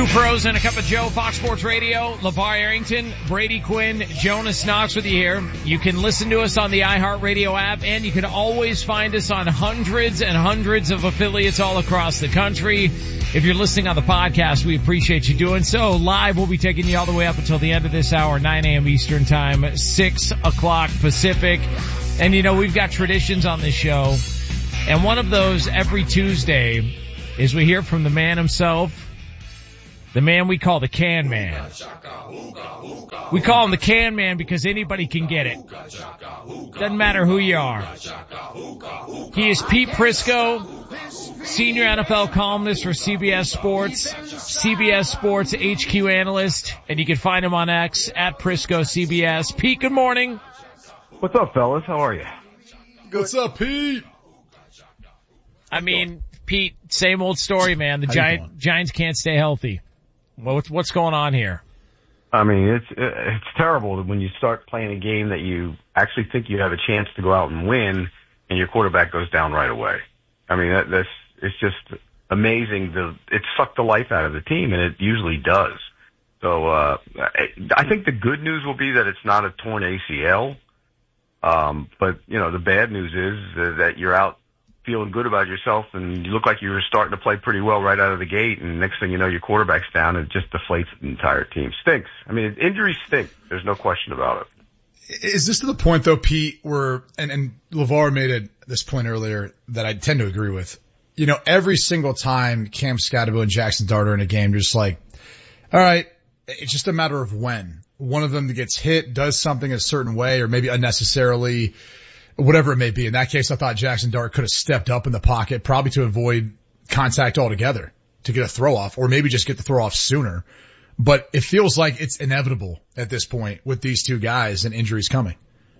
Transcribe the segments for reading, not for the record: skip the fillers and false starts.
Two pros and a cup of Joe, Fox Sports Radio, LeVar Arrington, Brady Quinn, Jonas Knox with you here. You can listen to us on the iHeartRadio app, and you can always find us on hundreds and hundreds of affiliates all across the country. If you're listening on the podcast, we appreciate you doing so. Live, we'll be taking you all the way up until the end of this hour, 9 a.m. Eastern Time, 6 o'clock Pacific. And you know, we've got traditions on this show, and one of those every Tuesday is we hear from the man himself, the man we call the Can Man. We call him the Can Man because anybody can get it. Doesn't matter who you are. He is Pete Prisco, senior NFL columnist for CBS Sports, CBS Sports HQ analyst, and you can find him on X at Prisco CBS. Pete, good morning. What's up, fellas? How are you? What's up, Pete? I mean, Pete, same old story, man. The Giants can't stay healthy. What's going on here? I mean, it's terrible when you start playing a game that you actually think you have a chance to go out and win, and your quarterback goes down right away. I mean, it's just amazing. It sucked the life out of the team, and it usually does. So I think the good news will be that it's not a torn ACL. But you know, the bad news is that you're out feeling good about yourself, and you look like you were starting to play pretty well right out of the gate, and next thing you know, your quarterback's down, and it just deflates the entire team. Stinks. I mean, injuries stink. There's no question about it. Is this to the point, though, Pete, where, and LeVar made this point earlier that I tend to agree with, you know, every single time Cam Scatterbo and Jackson Dart are in a game, you're just like, all right, it's just a matter of when. One of them that gets hit does something a certain way, or maybe unnecessarily, whatever it may be. In that case, I thought Jackson Dart could have stepped up in the pocket, probably to avoid contact altogether, to get a throw off, or maybe just get the throw off sooner. But it feels like it's inevitable at this point with these two guys and injuries coming.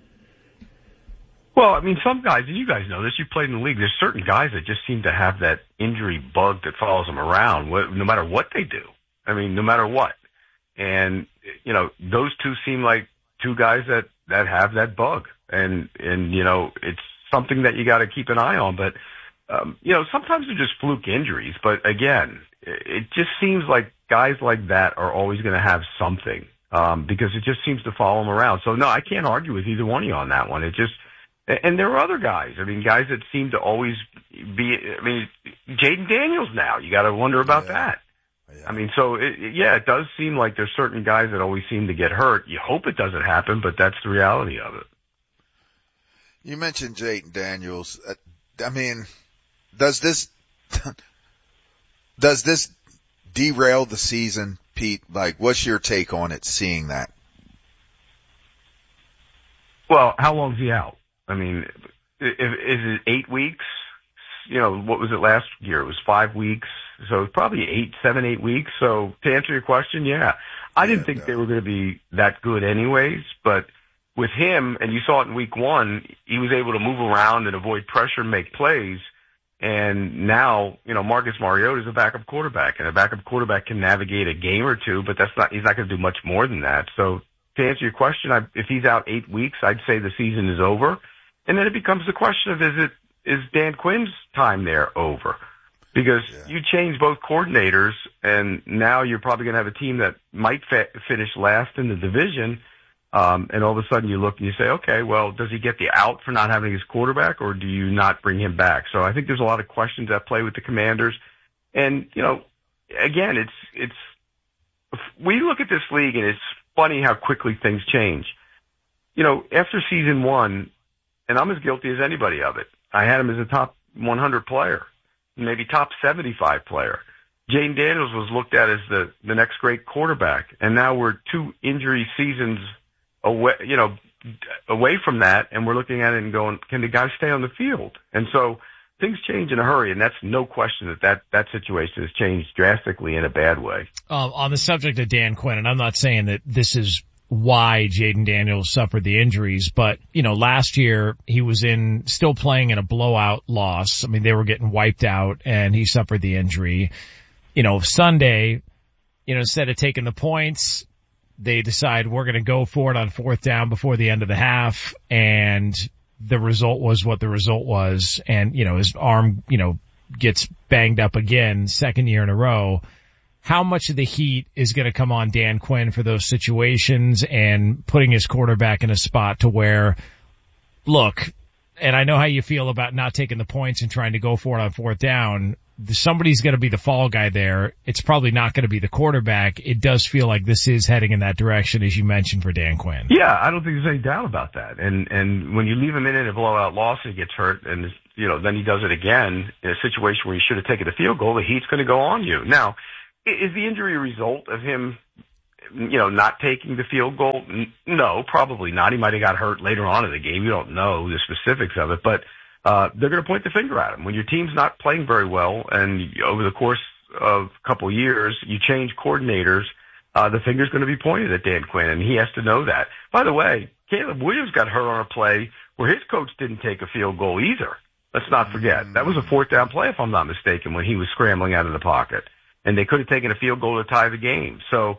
Well, I mean, some guys, and you guys know this, you played in the league, there's certain guys that just seem to have that injury bug that follows them around, no matter what they do. I mean, no matter what. And, you know, those two seem like two guys that have that bug. And, you know, it's something that you got to keep an eye on. But, you know, sometimes they're just fluke injuries. But again, it just seems like guys like that are always going to have something, because it just seems to follow them around. So no, I can't argue with either one of you on that one. It just, and there are other guys. I mean, guys that seem to always be, I mean, Jaden Daniels now, you got to wonder about that. Yeah. I mean, so it does seem like there's certain guys that always seem to get hurt. You hope it doesn't happen, but that's the reality of it. You mentioned Jaden Daniels. I mean, does this derail the season, Pete? Like, what's your take on it, seeing that? Well, how long is he out? I mean, is it 8 weeks? You know, what was it last year? It was 5 weeks. So it's probably 7, 8 weeks. So to answer your question, yeah. I didn't think they were going to be that good anyways, but with him, and you saw it in week 1, he was able to move around and avoid pressure and make plays. And now, you know, Marcus Mariota is a backup quarterback, and a backup quarterback can navigate a game or two, but he's not going to do much more than that. So to answer your question, if he's out 8 weeks, I'd say the season is over. And then it becomes the question of, is Dan Quinn's time there over? Because you change both coordinators, and now you're probably going to have a team that might finish last in the division. And all of a sudden you look and you say, okay, well, does he get the out for not having his quarterback, or do you not bring him back? So I think there's a lot of questions at play with the Commanders. And, you know, again, we look at this league and it's funny how quickly things change. You know, after season 1, and I'm as guilty as anybody of it, I had him as a top 100 player, maybe top 75 player. Jaden Daniels was looked at as the next great quarterback, and now we're 2 injury seasons away from that, and we're looking at it and going, can the guy stay on the field? And so things change in a hurry, and that's no question that situation has changed drastically in a bad way. On the subject of Dan Quinn, and I'm not saying that this is why Jaden Daniels suffered the injuries, but, you know, last year he was still playing in a blowout loss. I mean, they were getting wiped out, and he suffered the injury. You know, Sunday, you know, instead of taking the points, they decide we're going to go for it on 4th down before the end of the half, and the result was what the result was. And, you know, his arm, you know, gets banged up again, 2nd year in a row. how much of the heat is going to come on Dan Quinn for those situations and putting his quarterback in a spot to where, look, and I know how you feel about not taking the points and trying to go for it on fourth down. Somebody's going to be the fall guy there. It's probably not going to be the quarterback. It does feel like this is heading in that direction, as you mentioned, for Dan Quinn. Yeah, I don't think there's any doubt about that. And when you leave him in a blowout loss and he gets hurt and, then he does it again in a situation where he should have taken the field goal, the heat's going to go on you. Now, is the injury a result of him, not taking the field goal? No, probably not. He might have got hurt later on in the game. You don't know the specifics of it, but they're going to point the finger at him. When your team's not playing very well and over the course of a couple of years, you change coordinators, the finger's going to be pointed at Dan Quinn, and he has to know that. By the way, Caleb Williams got hurt on a play where his coach didn't take a field goal either. Let's not forget. That was a fourth down play, if I'm not mistaken, when he was scrambling out of the pocket. And they could have taken a field goal to tie the game. So,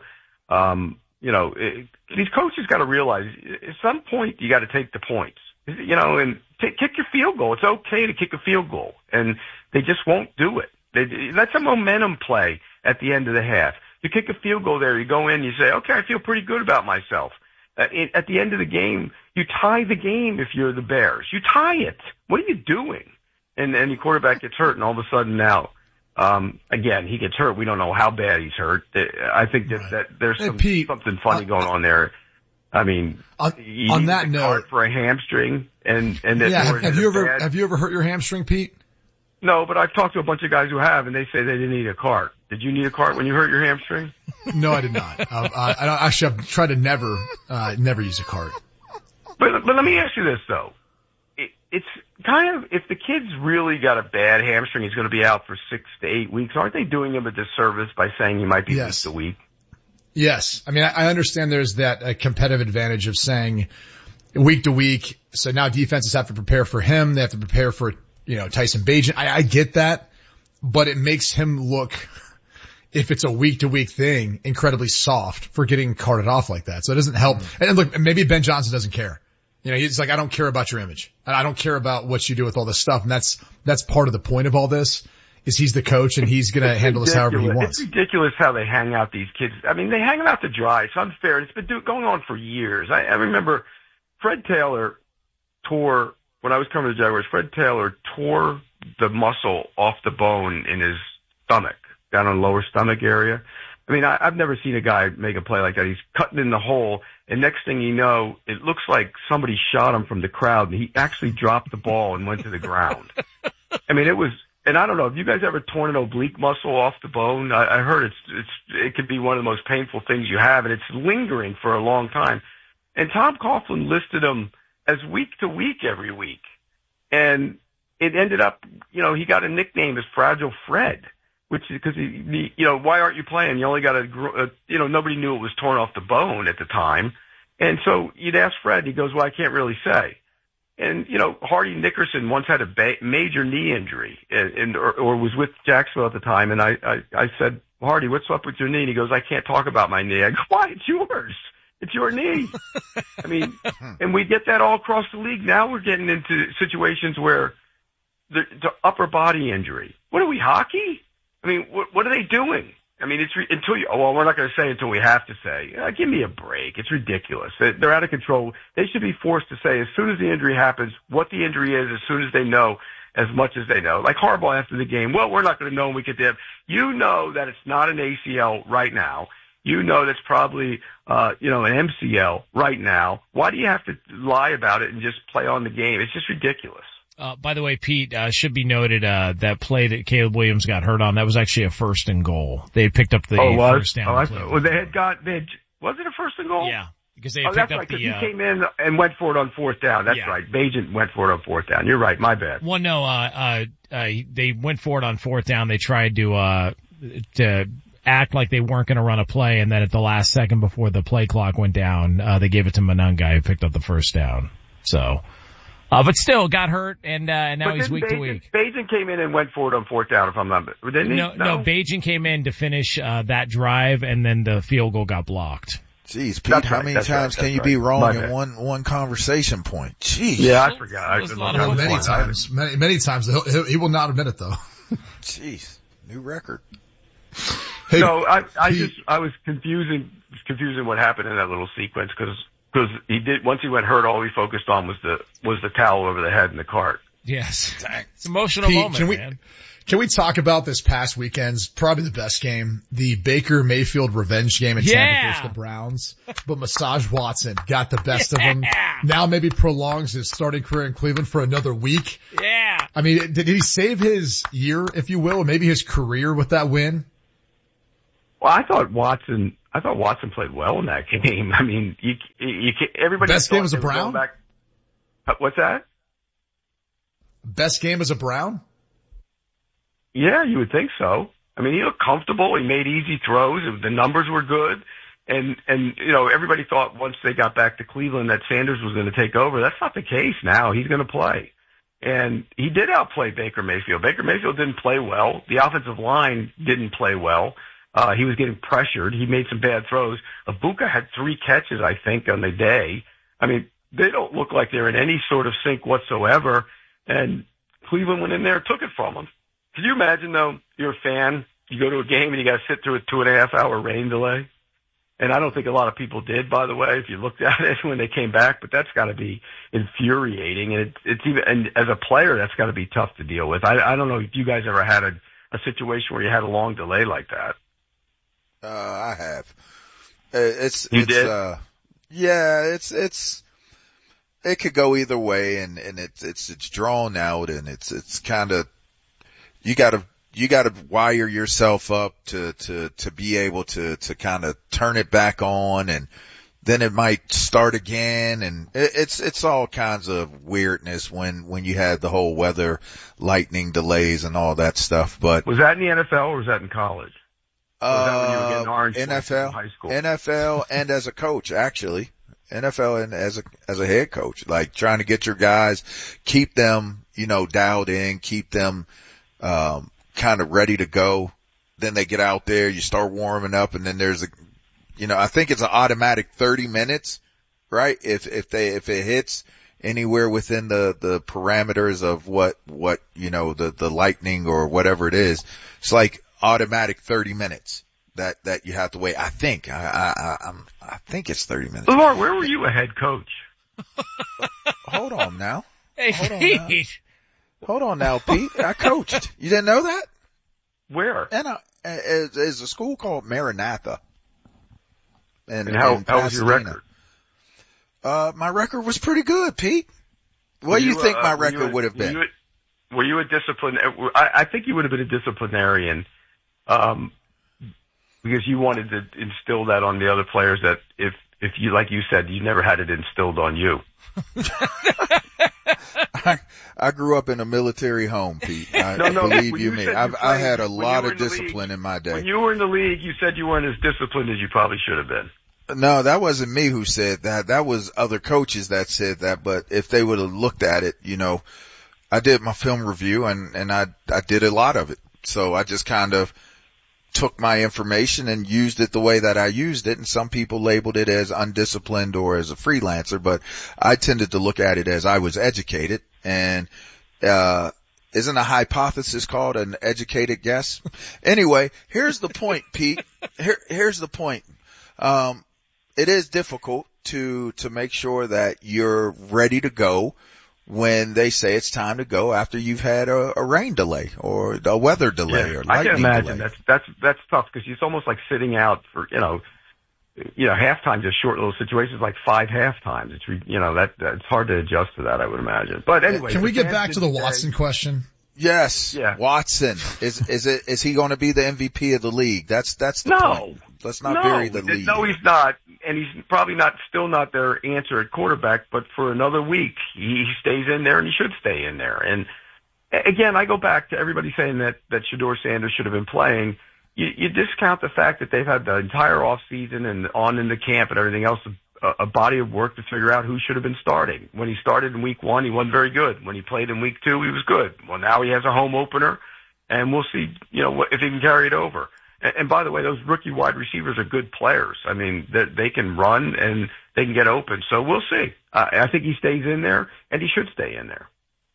these coaches got to realize at some point you got to take the points, and kick your field goal. It's okay to kick a field goal, and they just won't do it. That's a momentum play at the end of the half. You kick a field goal there, you go in, you say, okay, I feel pretty good about myself. At the end of the game, you tie the game if you're the Bears. You tie it. What are you doing? And your quarterback gets hurt, and all of a sudden now, again, he gets hurt. We don't know how bad he's hurt. I think that there's something funny going on there. I mean, on that note, for a hamstring and have you ever hurt your hamstring, Pete? No, but I've talked to a bunch of guys who have, and they say they didn't need a cart. Did you need a cart when you hurt your hamstring? No, I did not. I've tried to never use a cart. But let me ask you this though. It's kind of, if the kid's really got a bad hamstring, he's going to be out for 6 to 8 weeks. Aren't they doing him a disservice by saying he might be week to week? Yes. I mean, I understand there's that competitive advantage of saying week to week. So now defenses have to prepare for him. They have to prepare for, Tyson Bagent. I get that, but it makes him look, if it's a week to week thing, incredibly soft for getting carted off like that. So it doesn't help. And look, maybe Ben Johnson doesn't care. He's like, I don't care about your image. I don't care about what you do with all this stuff. And that's part of the point of all this, is he's the coach and he's going to handle this however he wants. It's ridiculous how they hang out these kids. I mean, they hang them out to dry. It's unfair. It's been going on for years. I remember Fred Taylor tore, when I was coming to the Jaguars, Fred Taylor tore the muscle off the bone in his stomach, down on the lower stomach area. I mean, I've never seen a guy make a play like that. He's cutting in the hole, and next thing you know, it looks like somebody shot him from the crowd, and he actually dropped the ball and went to the ground. I mean, it was, and I don't know, have you guys ever torn an oblique muscle off the bone? I heard it could be one of the most painful things you have, and it's lingering for a long time. And Tom Coughlin listed him as week to week every week. And it ended up, he got a nickname as Fragile Fred. Which is because why aren't you playing? You only got nobody knew it was torn off the bone at the time. And so you'd ask Fred, he goes, well, I can't really say. And, Hardy Nickerson once had a major knee injury or was with Jacksonville at the time. And I said, Hardy, what's up with your knee? And he goes, I can't talk about my knee. I go, why? It's yours. It's your knee. I mean, and we get that all across the league. Now we're getting into situations where the upper body injury. What are we, hockey? I mean, what are they doing? I mean, we're not going to say until we have to say. Give me a break. It's ridiculous. They're out of control. They should be forced to say as soon as the injury happens what the injury is, as soon as they know, as much as they know. Like Harbaugh after the game. Well, we're not going to know when we get there. You know that it's not an ACL right now. You know that's probably, an MCL right now. Why do you have to lie about it and just play on the game? It's just ridiculous. By the way, Pete, should be noted, that play that Caleb Williams got hurt on, that was actually a 1st and goal. They had picked up the first down. Was it a 1st and goal? Yeah, because they had picked up he came in and went for it on 4th down. That's right. Bagent went for it on 4th down. You're right. My bad. Well, no, they went for it on 4th down. They tried to act like they weren't going to run a play, and then at the last second before the play clock went down, they gave it to Monunga, who picked up the 1st down. So. But still got hurt, and now he's week to week. Bagent came in and went for it on 4th down, if I'm not mistaken. Didn't he? No, Bagent came in to finish that drive, and then the field goal got blocked. Jeez, Pete, how many times can you be wrong in one conversation point? Jeez. Yeah, I forgot. Many times. He will not admit it, though. Jeez, new record. Hey, No, I was confusing what happened in that little sequence because he did, once he went hurt, all he focused on was the towel over the head in the cart. Yes. It's an emotional Pete, moment, man. Can we talk about this past weekend's probably the best game, the Baker Mayfield revenge game in Tampa versus the Browns? But Massage Watson got the best of him. Now maybe prolongs his starting career in Cleveland for another week. Yeah. I mean, did he save his year, if you will, or maybe his career with that win? Well, I thought Watson played well in that game. I mean, everybody. Best game as a Brown? What's that? Best game as a Brown? Yeah, you would think so. I mean, he looked comfortable. He made easy throws. The numbers were good. And, everybody thought once they got back to Cleveland that Sanders was going to take over. That's not the case now. He's going to play. And he did outplay Baker Mayfield. Baker Mayfield didn't play well. The offensive line didn't play well. He was getting pressured. He made some bad throws. Ibuka had 3 catches, I think, on the day. I mean, they don't look like they're in any sort of sync whatsoever. And Cleveland went in there and took it from them. Can you imagine, though, you're a fan, you go to a game and you got to sit through a 2.5-hour rain delay? And I don't think a lot of people did, by the way, if you looked at it when they came back, but that's got to be infuriating. And it's even, and as a player, that's got to be tough to deal with. I don't know if you guys ever had a situation where you had a long delay like that. I have. It could go either way, and it's drawn out, and it's kind of, you gotta wire yourself up to be able to kind of turn it back on, and then it might start again, and it's all kinds of weirdness when you had the whole weather, lightning delays and all that stuff. But was that in the NFL or was that in college? Or was that when you were getting orange NFL, in high school? NFL, and as a coach, actually. NFL and as a head coach, like trying to get your guys, keep them, dialed in, keep them, kind of ready to go. Then they get out there, you start warming up, and then there's I think it's an automatic 30 minutes, right? If it hits anywhere within the parameters of what, the lightning or whatever it is, it's like automatic 30 minutes that you have to wait. I think, I think it's 30 minutes. Lamar, where were you a head coach? Hold on now. Hey, Hold on now, Pete. I coached. You didn't know that? Where? And it's a school called Maranatha. And how was your record? My record was pretty good, Pete. What do you think my record would have been? Were you a disciplinarian? I think you would have been a disciplinarian, because you wanted to instill that on the other players that if you, like you said, you never had it instilled on you. I grew up in a military home, Pete. Believe you me. I had a lot of discipline in my day. When you were in the league, you said you weren't as disciplined as you probably should have been. No, that wasn't me who said that. That was other coaches that said that. But if they would have looked at it, I did my film review and I did a lot of it. So I just kind of took my information and used it the way that I used it. And some people labeled it as undisciplined or as a freelancer, but I tended to look at it as I was educated. And, isn't a hypothesis called an educated guess? Anyway, here's the point, Pete. Here's the point. It is difficult to make sure that you're ready to go when they say it's time to go after you've had a rain delay or a weather delay or lightning delay. I can imagine that's tough because it's almost like sitting out for, halftime, just short little situations like 5 halftimes. It's hard to adjust to that, I would imagine. But anyway. Can we get back to the Watson question? Yes. Yeah. Watson. Is he going to be the MVP of the league? That's the point. Let's not bury the lead. No, he's not. And he's probably still not their answer at quarterback, but for another week, he stays in there and he should stay in there. And again, I go back to everybody saying that Shedeur Sanders should have been playing. You discount the fact that they've had the entire off season and on into camp and everything else, a body of work to figure out who should have been starting. When he started in week 1, he wasn't very good. When he played in week 2, he was good. Well, now he has a home opener and we'll see, if he can carry it over. And by the way, those rookie wide receivers are good players. I mean, they can run and they can get open. So we'll see. I think he stays in there and he should stay in there.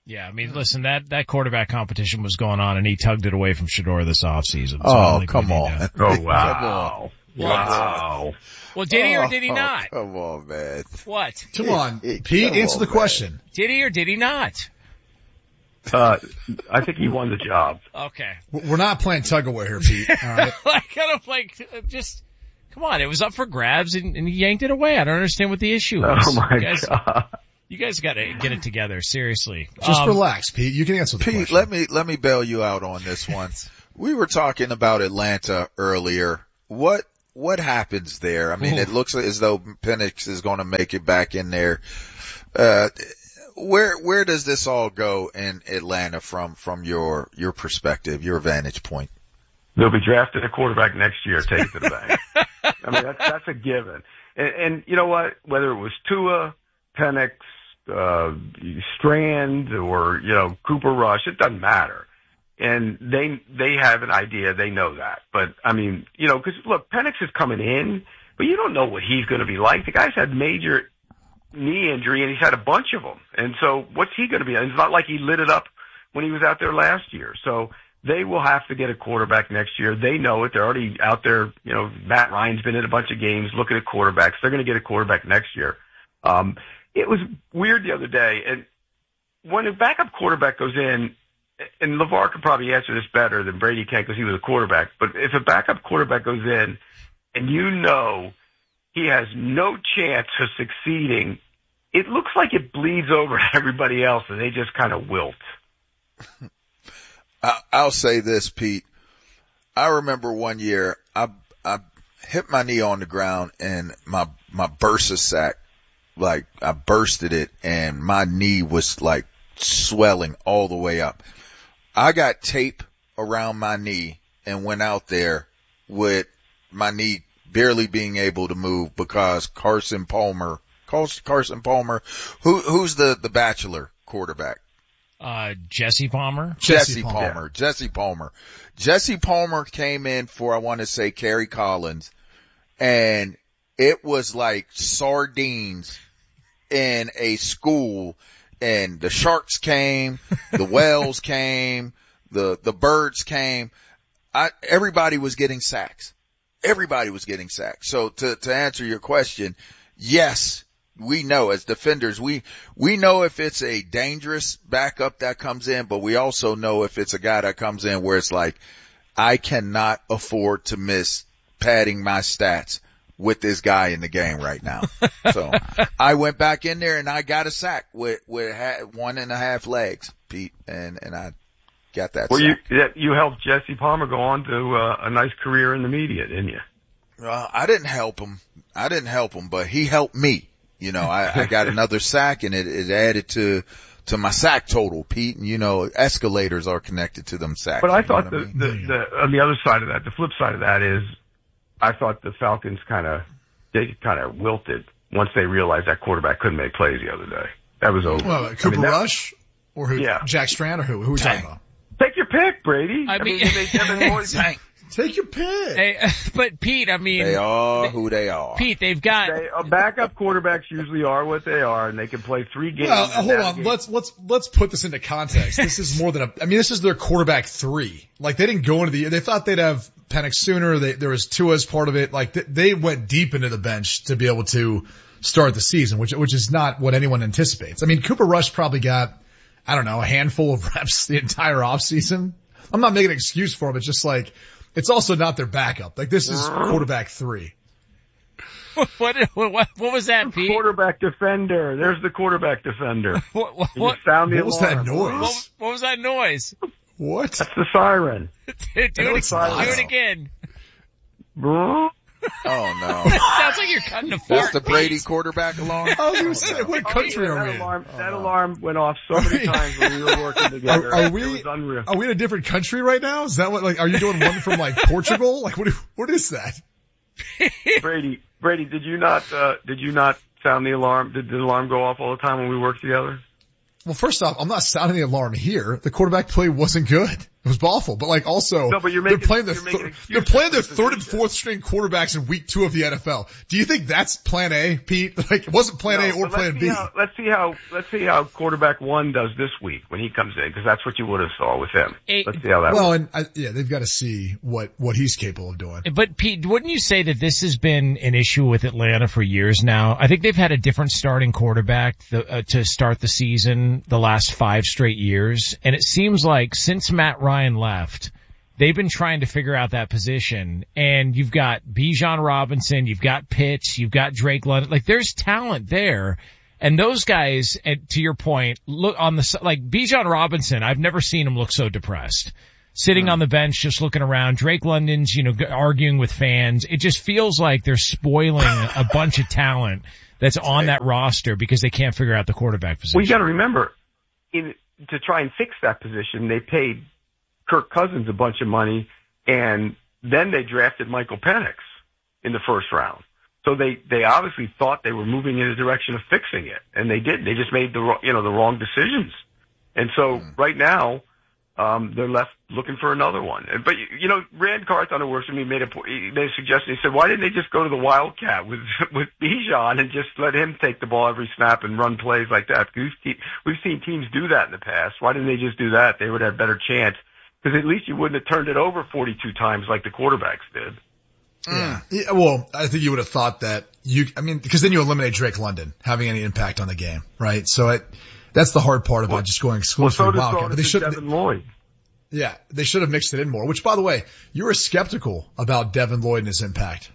Yeah, I mean, listen, that quarterback competition was going on, and he tugged it away from Shedeur this offseason. So Oh, come on. Oh, wow. Come on. Wow. Well, did he or did he not? Come on, man. What? Come on, Pete, answer the question. Did he or did he not? I think he won the job. Okay. We're not playing tug of war here, Pete. All right. Just, come on, it was up for grabs and he yanked it away. I don't understand what the issue is. Oh my God. You guys gotta get it together, seriously. Just relax, Pete. You can answer the Pete, question. let me bail you out on this one. We were talking about Atlanta earlier. What happens there? I mean, It looks as though Penix is going to make it back in there. Where does this all go in Atlanta from your perspective, your vantage point? They'll be drafting a quarterback next year. Take it to the bank. I mean, that's a given. And you know what? Whether it was Tua, Penix, Strand, or Cooper Rush, it doesn't matter. And they have an idea. They know that. But I mean, because look, Penix is coming in, but you don't know what he's going to be like. The guy's had major knee injury, and he's had a bunch of them. And so what's he going to be? And it's not like he lit it up when he was out there last year. So they will have to get a quarterback next year. They know it. They're already out there. Matt Ryan's been in a bunch of games looking at quarterbacks. They're going to get a quarterback next year. It was weird the other day. And when a backup quarterback goes in, and LeVar could probably answer this better than Brady can because he was a quarterback, but if a backup quarterback goes in and he has no chance of succeeding, it looks like it bleeds over to everybody else and they just kind of wilt. I'll say this, Pete. I remember one year I hit my knee on the ground and my bursa sac, like I bursted it and my knee was like swelling all the way up. I got tape around my knee and went out there with my knee barely being able to move because Carson Palmer, who's the Bachelor quarterback? Jesse Palmer. Jesse Palmer came in for, I want to say, Kerry Collins, and it was like sardines in a school. And the sharks came, the whales came, the birds came. Everybody was getting sacks. So to answer your question, yes, we know as defenders, we know if it's a dangerous backup that comes in, but we also know if it's a guy that comes in where it's like, I cannot afford to miss padding my stats with this guy in the game right now. So I went back in there and I got a sack with 1.5 legs, Pete, and I got that sack. You helped Jesse Palmer go on to a nice career in the media, didn't you? I didn't help him, but he helped me. I got another sack and it added to my sack total, Pete. And escalators are connected to them sacks. But I thought the on the other side of that, the flip side of that is, I thought the Falcons kind of wilted once they realized that quarterback couldn't make plays the other day. That was over. Well, Cooper Rush or who? Yeah. Jack Strand or who? Who are we talking about? Take your pick, Brady. I mean take your pick. Hey, but Pete, I mean, they are who they are. Pete, they've got backup quarterbacks usually are what they are, and they can play 3 games. Well, hold on. Let's put this into context. This is more than this is their quarterback 3. Like they didn't go into the year. They thought they'd have Penix sooner. There was Tua as part of it. Like they went deep into the bench to be able to start the season, which is not what anyone anticipates. I mean, Cooper Rush probably got, I don't know, a handful of reps the entire offseason. I'm not making an excuse for him. It's just like, it's also not their backup. Like this is quarterback 3. What was that, Pete? Quarterback defender. There's the quarterback defender. What was that noise? What was that noise? What? That's the siren. Do it again. Oh no. Sounds like you're cutting a fart. That's the Brady quarterback alarm? I was going to say, what country are we in? That alarm went off so many times when we were working together. It was unreal. Are we in a different country right now? Is that what, like, are you doing one from like Portugal? Like what is that? Brady, did you not sound the alarm? Did the alarm go off all the time when we worked together? Well, first off, I'm not sounding the alarm here. The quarterback play wasn't good. was awful. But like also, no, but they're playing their third and fourth string quarterbacks in week 2 of the NFL. Do you think that's plan A, Pete? Like it wasn't plan A or plan B. Let's see how quarterback 1 does this week when he comes in, because that's what you would have saw with him. Let's see how that works. And they've got to see what he's capable of doing. But Pete, wouldn't you say that this has been an issue with Atlanta for years now? I think they've had a different starting quarterback to start the season the last 5 straight years. And it seems like since Matt Ryan left, they've been trying to figure out that position. And you've got Bijan Robinson, you've got Pitts, you've got Drake London. Like there's talent there. And those guys, to your point, look on like Bijan Robinson, I've never seen him look so depressed. Sitting on the bench, just looking around. Drake London's, arguing with fans. It just feels like they're spoiling a bunch of talent that's on that roster because they can't figure out the quarterback position. Well, you got to remember, to try and fix that position, they paid Kirk Cousins a bunch of money, and then they drafted Michael Penix in the first round. So they obviously thought they were moving in the direction of fixing it, and they didn't. They just made the wrong decisions. And so right now, they're left looking for another one. But, Rand Carthon, who works with me, made a suggestion. He said, why didn't they just go to the Wildcat with Bijan and just let him take the ball every snap and run plays like that? We've seen teams do that in the past. Why didn't they just do that? They would have a better chance. Because at least you wouldn't have turned it over 42 times like the quarterbacks did. Yeah, well, I think you would have thought that because then you eliminate Drake London having any impact on the game, right? So that's the hard part about just going exclusively Wildcat. But they should. Devin Lloyd. Yeah, they should have mixed it in more. Which, by the way, you were skeptical about Devin Lloyd and his impact.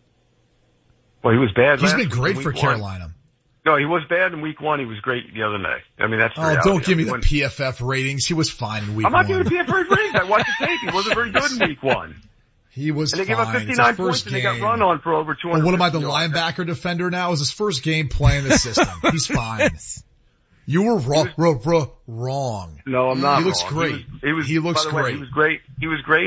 Well, he was bad. He's been great for Carolina. No, he was bad in week 1. He was great the other day. I mean, that's the reality. Don't give me the PFF ratings. He was fine in week 1. I'm not giving the PFF ratings. I watched the tape. He wasn't very good in week 1. He was fine. And they gave up 59 points and they got run on for over 200. What am I, the linebacker defender now? It was his first game playing the system. He's fine. You were wrong. No, I'm not. He looks great. He looks great. He was great. He was great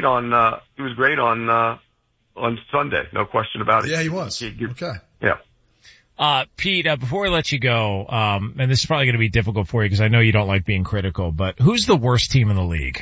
on Sunday. No question about it. Yeah, he was. Okay. Yeah. Pete, before we let you go, and this is probably going to be difficult for you because I know you don't like being critical, but who's the worst team in the league?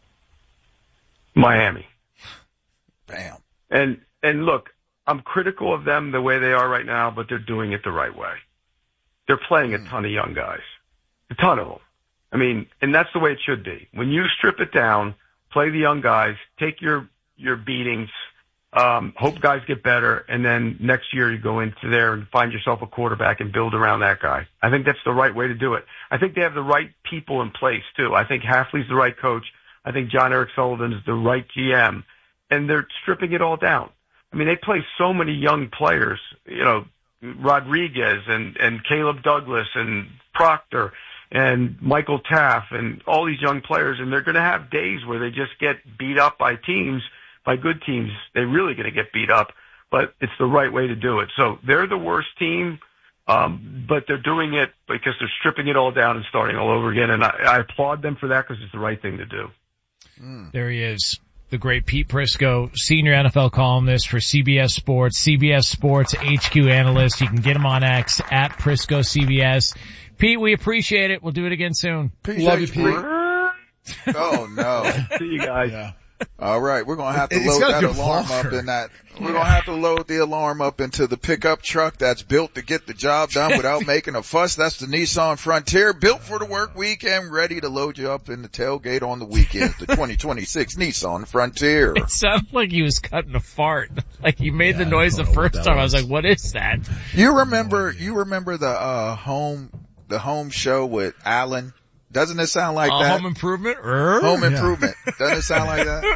Miami. Bam. And look, I'm critical of them the way they are right now, but they're doing it the right way. They're playing a ton of young guys. A ton of them. I mean, and that's the way it should be. When you strip it down, play the young guys, take your beatings, hope guys get better, and then next year you go into there and find yourself a quarterback and build around that guy. I think that's the right way to do it. I think they have the right people in place, too. I think Hafley's the right coach. I think John Eric Sullivan is the right GM. And they're stripping it all down. I mean, they play so many young players, Rodriguez and Caleb Douglas and Proctor and Michael Taff and all these young players, and they're going to have days where they just get beat up by good teams. They're really going to get beat up, but it's the right way to do it. So they're the worst team, but they're doing it because they're stripping it all down and starting all over again, and I applaud them for that because it's the right thing to do. There he is. The great Pete Prisco, senior NFL columnist for CBS Sports HQ analyst. You can get him on X at Prisco CBS. Pete, we appreciate it. We'll do it again soon. Love you, Pete. Oh no. See you guys. Yeah. All right, we're gonna have to load that alarm up in that. We're gonna have to load the alarm up into the pickup truck that's built to get the job done without making a fuss. That's the Nissan Frontier, built for the work week and ready to load you up in the tailgate on the weekends. The 2026 Nissan Frontier. It sounded like he was cutting a fart. Like he made the noise the first time. I was like, "What is that?" You remember the home show with Alan? Doesn't it sound like that? Home Improvement? Home Improvement. Doesn't it sound like that?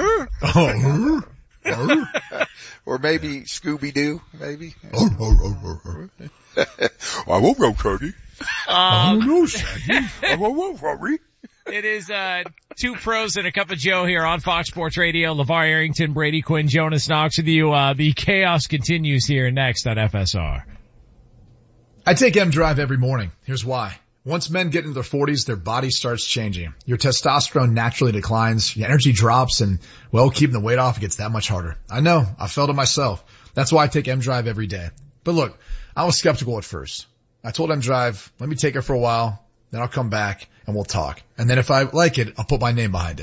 Or maybe Scooby-Doo, maybe. I won't go, Cody. No, Shaggy. I won't worry. It is two pros and a cup of Joe here on Fox Sports Radio. LeVar Arrington, Brady Quinn, Jonas Knox with you. The chaos continues here next on FSR. I take M-Drive every morning. Here's why. Once men get into their 40s, their body starts changing. Your testosterone naturally declines, your energy drops, and, well, keeping the weight off gets that much harder. I know. I felt it myself. That's why I take M-Drive every day. But look, I was skeptical at first. I told M-Drive, let me take it for a while, then I'll come back and we'll talk. And then if I like it, I'll put my name behind it.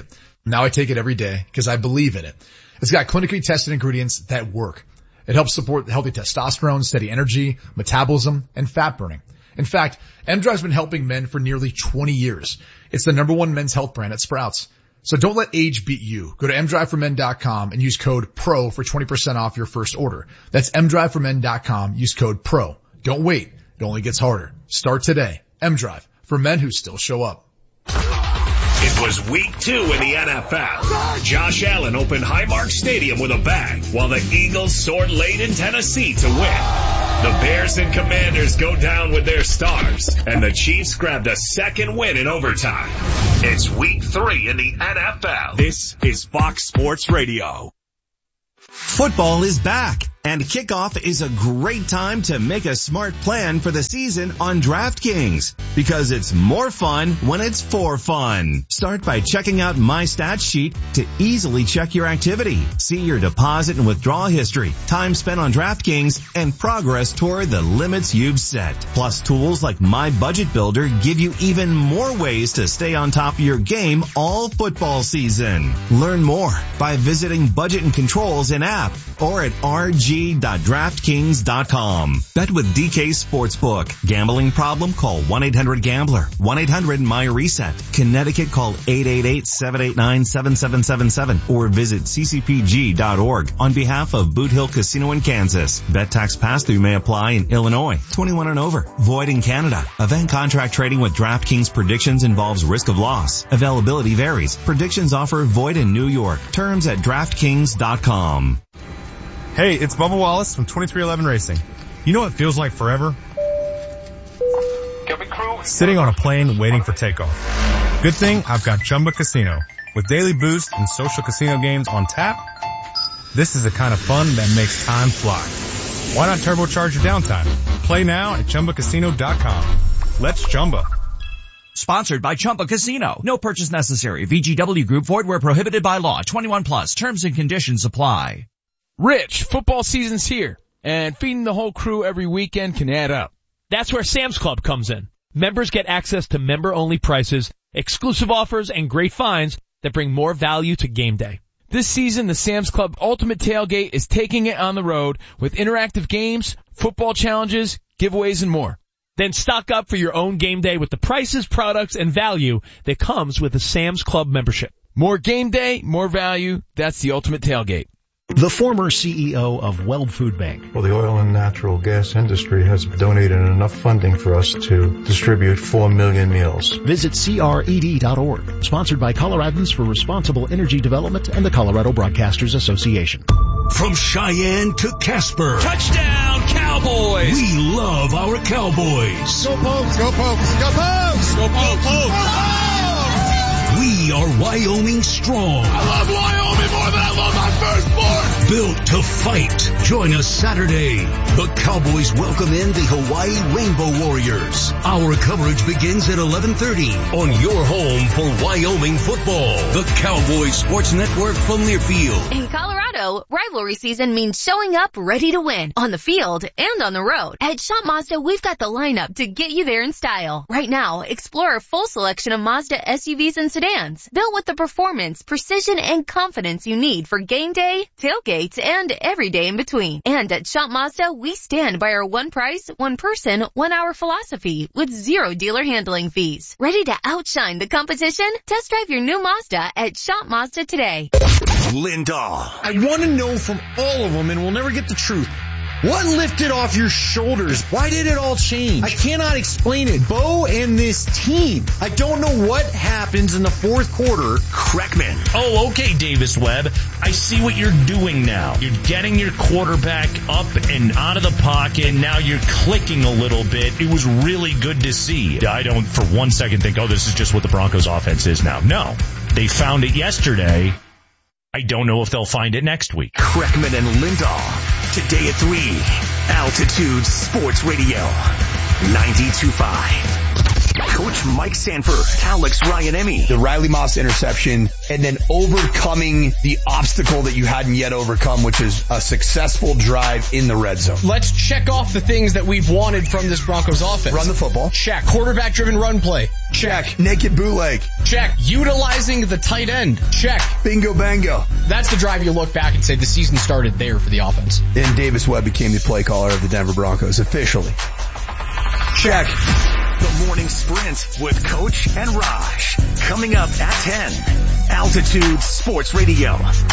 Now I take it every day because I believe in it. It's got clinically tested ingredients that work. It helps support healthy testosterone, steady energy, metabolism, and fat burning. In fact, M-Drive's been helping men for nearly 20 years. It's the #1 men's health brand at Sprouts. So don't let age beat you. Go to mdriveformen.com and use code PRO for 20% off your first order. That's mdriveformen.com. Use code PRO. Don't wait. It only gets harder. Start today. M-Drive, for men who still show up. It was week 2 in the NFL. Josh Allen opened Highmark Stadium with a bang, while the Eagles soared late in Tennessee to win. The Bears and Commanders go down with their stars, and the Chiefs grabbed a second win in overtime. It's week 3 in the NFL. This is Fox Sports Radio. Football is back, and kickoff is a great time to make a smart plan for the season on DraftKings, because it's more fun when it's for fun. Start by checking out My Stats Sheet to easily check your activity, see your deposit and withdrawal history, time spent on DraftKings, and progress toward the limits you've set. Plus, tools like My Budget Builder give you even more ways to stay on top of your game all football season. Learn more by visiting Budget and Controls in app or at rg.draftkings.com. Bet with DK Sportsbook. Gambling problem? Call 1-800-GAMBLER. 1-800-MY-RESET. Connecticut, call 888-789-7777 or visit ccpg.org on behalf of Boot Hill Casino in Kansas. Bet tax pass-through may apply in Illinois. 21 and over. Void in Canada. Event contract trading with DraftKings predictions involves risk of loss. Availability varies. Predictions offer void in New York. Terms at DraftKings.com. Hey, it's Bubba Wallace from 2311 Racing. You know what feels like forever? Sitting on a plane waiting for takeoff. Good thing I've got Chumba Casino. With daily boost and social casino games on tap, this is the kind of fun that makes time fly. Why not turbocharge your downtime? Play now at ChumbaCasino.com. Let's Chumba. Sponsored by Chumba Casino. No purchase necessary. VGW Group. Void where prohibited by law. 21 plus. Terms and conditions apply. Rich, football season's here, and feeding the whole crew every weekend can add up. That's where Sam's Club comes in. Members get access to member-only prices, exclusive offers, and great finds that bring more value to game day. This season, the Sam's Club Ultimate Tailgate is taking it on the road with interactive games, football challenges, giveaways, and more. Then stock up for your own game day with the prices, products, and value that comes with a Sam's Club membership. More game day, more value. That's the Ultimate Tailgate. The former CEO of Weld Food Bank. Well, the oil and natural gas industry has donated enough funding for us to distribute 4 million meals. Visit CRED.org. Sponsored by Coloradans for Responsible Energy Development and the Colorado Broadcasters Association. From Cheyenne to Casper. Touchdown, Cowboys! We love our Cowboys. Go Pokes! Go Pokes! Go Pokes! Go Pokes! Go Pokes! We are Wyoming strong. I love Wyoming more than I love my firstborn. Built to fight. Join us Saturday. The Cowboys welcome in the Hawaii Rainbow Warriors. Our coverage begins at 11:30 on your home for Wyoming football. The Cowboys Sports Network from Learfield. In Colorado, rivalry season means showing up ready to win on the field and on the road. At Shop Mazda, we've got the lineup to get you there in style. Right now, explore a full selection of Mazda SUVs and sedans, built with the performance, precision, and confidence you need for game day, tailgates, and every day in between. And at Shop Mazda, we stand by our one price, one person, 1 hour philosophy with 0 dealer handling fees. Ready to outshine the competition? Test drive your new Mazda at Shop Mazda today. Lindahl. I want to know from all of them, and we'll never get the truth. What lifted off your shoulders? Why did it all change? I cannot explain it. Bo and this team. I don't know what happens in the fourth quarter. Kreckman. Oh, okay, Davis Webb. I see what you're doing now. You're getting your quarterback up and out of the pocket. Now you're clicking a little bit. It was really good to see. I don't for one second think, oh, this is just what the Broncos offense is now. No. They found it yesterday. I don't know if they'll find it next week. Kreckman and Lindahl. Today at 3. Altitude Sports Radio. 92.5. Coach Mike Sanford, Alex Ryan-Emy. The Riley Moss interception, and then overcoming the obstacle that you hadn't yet overcome, which is a successful drive in the red zone. Let's check off the things that we've wanted from this Broncos offense. Run the football. Check. Quarterback-driven run play. Check. Naked bootleg. Check. Utilizing the tight end. Check. Bingo bango. That's the drive you look back and say the season started there for the offense. And Davis Webb became the play caller of the Denver Broncos officially. Check. The morning sprint with Coach and Raj. Coming up at 10. Altitude Sports Radio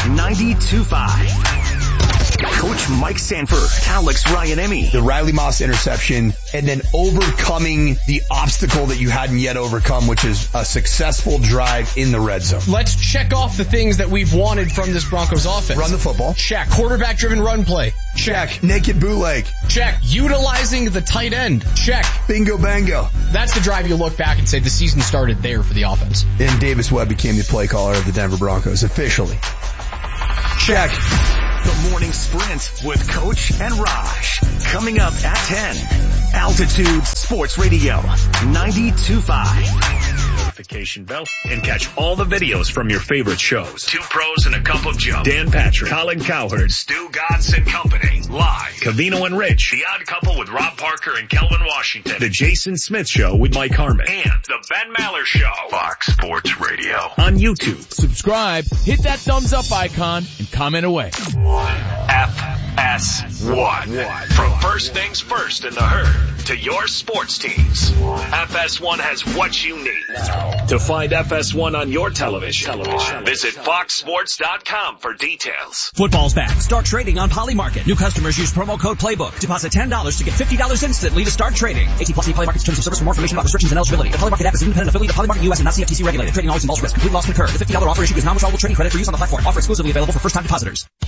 92.5. Coach Mike Sanford, Alex Ryan-Emy. The Riley Moss interception, and then overcoming the obstacle that you hadn't yet overcome, which is a successful drive in the red zone. Let's check off the things that we've wanted from this Broncos offense. Run the football. Check. Quarterback-driven run play. Check. Naked bootleg. Check. Utilizing the tight end. Check. Bingo bango. That's the drive you look back and say the season started there for the offense. And Davis Webb became the play caller of the Denver Broncos officially. Check. The morning sprint with Coach and Raj. Coming up at 10. Altitude Sports Radio 92.5. Notification bell and catch all the videos from your favorite shows. Two Pros and a Cup of Joe. Dan Patrick, Colin Cowherd, Stu Godson and Company. Live. Covino and Rich. The Odd Couple with Rob Parker and Kelvin Washington. The Jason Smith Show with Mike Harmon. And The Ben Maller Show. Fox Sports Radio. On YouTube. Subscribe, hit that thumbs up icon, and comment away. FS1. From first things first in the herd to your sports teams. FS1 has what you need. To find FS1 on your television, visit foxsports.com for details. Football's back. Start trading on Polymarket. New customers use promo code PLAYBOOK. Deposit $10 to get $50 instantly to start trading. 18+ Polymarket's terms of service. For more information about restrictions and eligibility. The Polymarket app is an independent affiliate of Polymarket US and not CFTC regulated. Trading always involves risk. Complete loss concurred. The $50 offer issued is non-withdrawable trading credit for use on the platform. Offer exclusively available for first-time depositors.